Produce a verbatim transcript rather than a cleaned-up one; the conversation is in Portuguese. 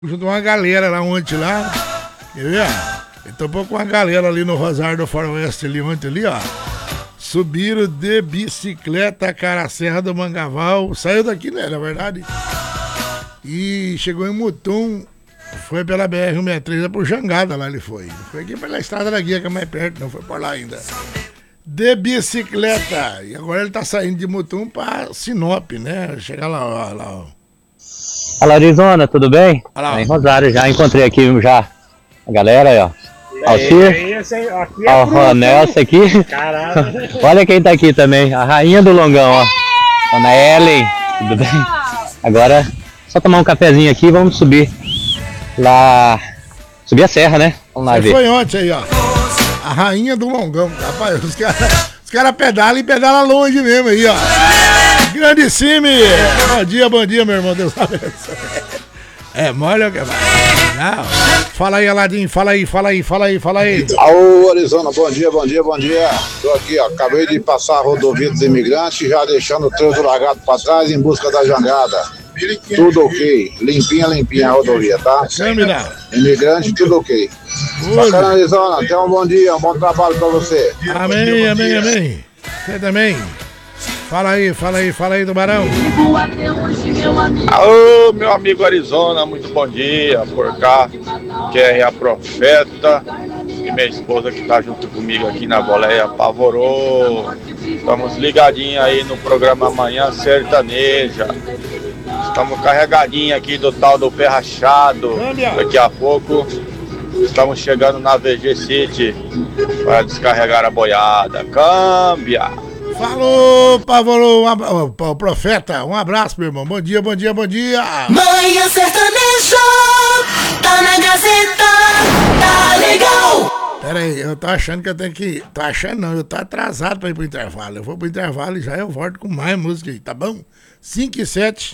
junto uma galera lá ontem lá, quer ver? Ele topou com uma galera ali no Rosário do Faroeste ali ontem ali, ó. Subiram de bicicleta, cara, a Serra do Mangaval, saiu daqui, né, na verdade. E chegou em Mutum, foi pela B R cento e sessenta e três, é por Jangada lá ele foi. Não foi aqui pela Estrada da Guia, que é mais perto, não foi por lá ainda. De bicicleta. E agora ele tá saindo de Mutum pra Sinop, né? Chegar lá, ó, lá, ó. Fala, Arizona, tudo bem? Olha lá. Em Rosário, já encontrei aqui já a galera aí, ó. Alcir, ó, o Nelson aqui. Caralho. Olha quem tá aqui também, a rainha do Longão, ó. Dona Ellen, tudo bem? Agora, só tomar um cafezinho aqui e vamos subir lá, subir a serra, né? Vamos lá Você ver. foi ontem aí, ó. A rainha do Longão. Rapaz, os caras os cara pedalam e pedalam longe mesmo aí, ó. Grande Cime! Bom dia, bom dia, meu irmão. Deus abençoe. É, molha o que vai. Não. Fala aí, Aladim, fala aí, fala aí, fala aí, fala aí. Alô, Arizona, bom dia, bom dia, bom dia. Tô aqui, ó, acabei de passar a rodovia dos imigrantes, já deixando o trânsito largado pra trás em busca da jangada. Tudo ok, limpinha, limpinha a rodovia, tá? Câmera. Imigrante, tudo ok. Bacana, Arizona, tenha um bom dia, um bom trabalho pra você. Amém, amém, amém. Você também. Fala aí, fala aí, fala aí, Tubarão. Alô, meu amigo Arizona, muito bom dia. Por cá, que é a Profeta e minha esposa que tá junto comigo aqui na boleia Pavorou. Estamos ligadinhos aí no programa Manhã Sertaneja. Estamos carregadinhos aqui do tal do Pé Rachado. Daqui a pouco estamos chegando na V G City para descarregar a boiada. Câmbia! Falou, Pavorou, um abra... oh, Profeta, um abraço, meu irmão. Bom dia, bom dia, bom dia. Manhã Sertaneja, tá na Gazeta, tá legal. Pera aí, eu tô achando que eu tenho que... Tô achando não, eu tô atrasado pra ir pro intervalo. Eu vou pro intervalo e já eu volto com mais música aí, tá bom? cinco e sete.